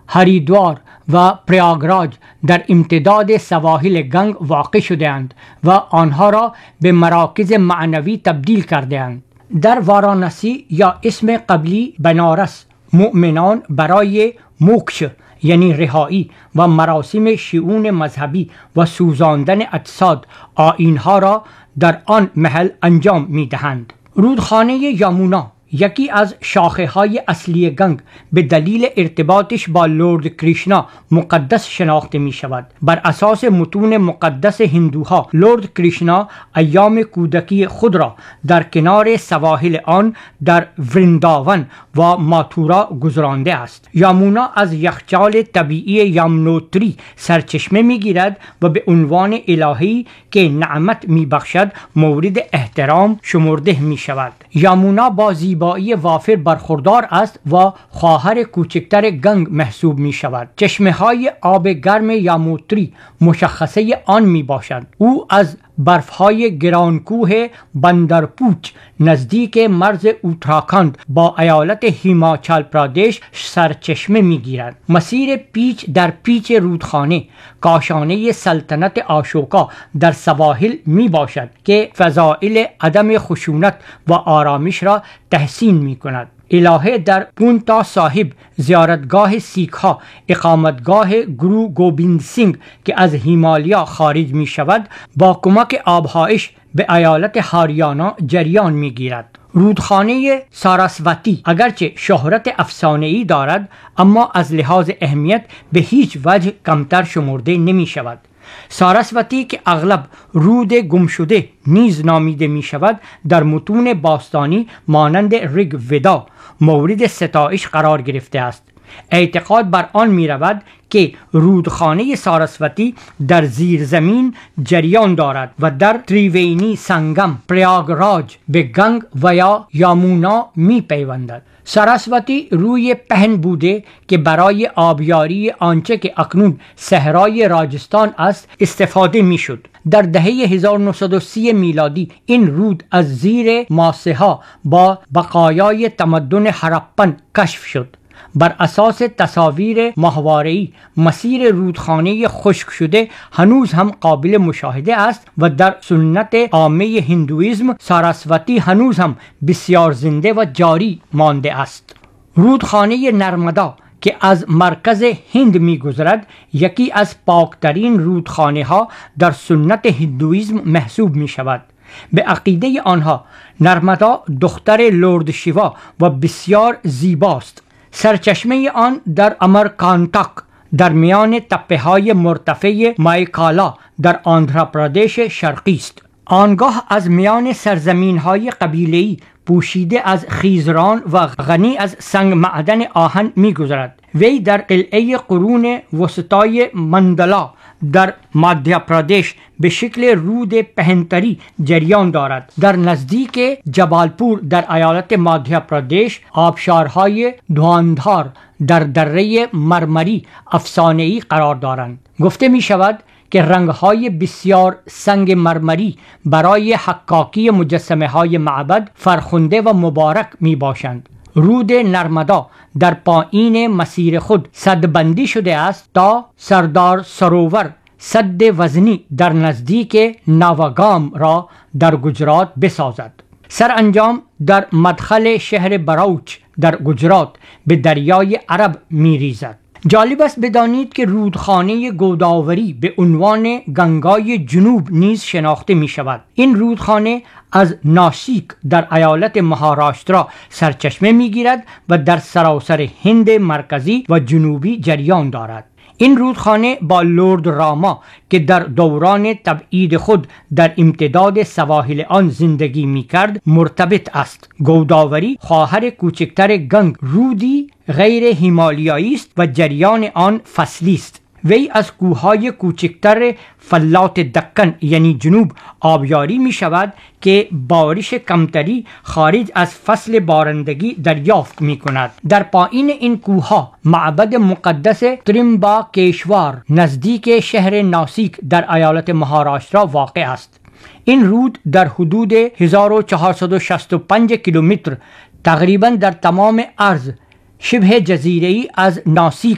هریدوار و پریاگراج در امتداد سواحل گنگ واقع شده‌اند و آنها را به مراکز معنوی تبدیل کرده‌اند. در وارانسی یا اسم قبلی بنارس، مؤمنان برای موکش یعنی رهایی و مراسم شئون مذهبی و سوزاندن اجساد آیین‌ها را در آن محل انجام می‌دهند. رودخانه یامونا یکی از شاخه‌های اصلی گنگ به دلیل ارتباطش با لرد کریشنا مقدس شناخته می شود. بر اساس متون مقدس هندوها لرد کریشنا ایام کودکی خود را در کنار سواحل آن در ورنداون و ماتورا گذرانده است. یامونا از یخچال طبیعی یامنوتری سرچشمه می گیرد و به عنوان الهی که نعمت می بخشد مورد احترام شمرده می شود. یامونا با زیبایی وافر برخوردار است و خواهر کوچکتر گنگ محسوب می شود. چشمه های آب گرم یاموتری مشخصه آن می باشد. او از برفهای گرانکوه بندرپوچ نزدیک مرز اوتراکاند با ایالت هیماچال پرادش سرچشمه می گیرد. مسیر پیچ در پیچ رودخانه کاشانه سلطنت آشوکا در سواحل می باشد که فضائل عدم خشونت و آرامش را تحسین می کند. الهه در پونتا صاحب زیارتگاه سیکھ ها اقامتگاه گرو گوبیند سینگ که از هیمالیا خارج می شود با کمک آبهایش به ایالت هاریانا جریان می گیرد. رودخانه ساراسواتی اگرچه شهرت افسانه‌ای دارد اما از لحاظ اهمیت به هیچ وجه کمتر شمرده نمی شود. ساراسواتی که اغلب رود گمشده نیز نامیده می شود در متون باستانی مانند ریگ ودا مورد ستایش قرار گرفته است. اعتقاد بر آن می رود که رودخانه ساراسواتی در زیر زمین جریان دارد و در تریوینی سنگم پریاگراج به گنگ و یا یامونا می پیوندد. ساراسواتی روی پهن بوده که برای آبیاری آنچه که اکنون صحرای راجستان است استفاده می شد. در دهه 1930 میلادی این رود از زیر ماسه ها با بقایای تمدن هراپن کشف شد. بر اساس تصاویر ماهواره‌ای مسیر رودخانه خشک شده هنوز هم قابل مشاهده است و در سنت عامه هندویسم ساراسواتی هنوز هم بسیار زنده و جاری مانده است. رودخانه نرمدا که از مرکز هند می گذرد یکی از پاکترین رودخانه ها در سنت هندویسم محسوب می شود. به عقیده آنها نرمدا دختر لرد شیوا و بسیار زیباست. سرچشمه آن در امرکانتاک در میان تپه های مرتفع مایکالا در آندھراپردیش شرقی است. آنگاه از میان سرزمین های قبیله‌ای پوشیده از خیزران و غنی از سنگ معدن آهن می گذرد. وی در قلعه قرون وسطای مندلا در مادھیا پردیش به شکل رود پهنتری جریان دارد. در نزدیک جبالپور در ایالت مادھیا پردیش آبشارهای دواندھار در دره مرمری افسانه‌ای قرار دارند. گفته می شود که رنگهای بسیار سنگ مرمری برای حکاکی مجسمه های معبد فرخنده و مبارک می باشند. رود نرمدا در پایین مسیر خود سدبندی شده است تا سردار سروور سد وزنی در نزدیک ناوگام را در گجرات بسازد. سرانجام در مدخل شهر براوچ در گجرات به دریای عرب می ریزد. جالب است بدانید که رودخانه گوداوری به عنوان گنگای جنوب نیز شناخته می شود. این رودخانه از ناسیک در ایالت مهاراشترا سرچشمه می گیرد و در سراسر هند مرکزی و جنوبی جریان دارد. این رودخانه با لرد راما که در دوران تبعید خود در امتداد سواحل آن زندگی می کرد مرتبط است. گوداوری خواهر کوچکتر گنگ رودی غیر هیمالیایی است و جریان آن فصلی است. وی از کوههای کوچکتر فلات دکن یعنی جنوب آبیاری می شود که بارش کمتری خارج از فصل بارندگی دریافت می کند. در پایین این کوهها معبد مقدس تریمباکیشوار نزدیک شهر ناسیک در ایالت مهاراشترا واقع است. این رود در حدود 1465 کیلومتر تقریبا در تمام عرض شبه جزیره‌ای از ناسیک